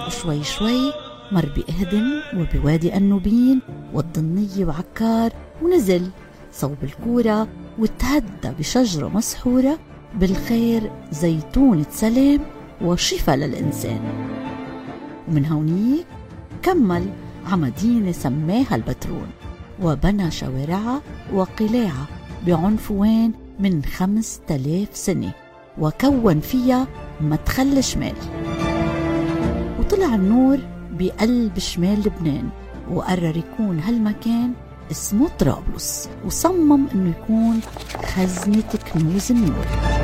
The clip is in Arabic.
وشوي شوي مر بإهدن وبوادي النوبين والضنية وعكار، ونزل صوب الكورة وتهدى بشجرة مسحورة بالخير زيتونة سلام وشفاء للإنسان. ومن هونيك كمل عمدينة سماها البترون، وبنى شوارعها وقلاعها بعنفوان من 5000 سنة، وكون فيها مدخل شمال. وطلع النور بقلب شمال لبنان، وقرر يكون هالمكان اسمه طرابلس، وصمم انه يكون خزنة كنوز النور.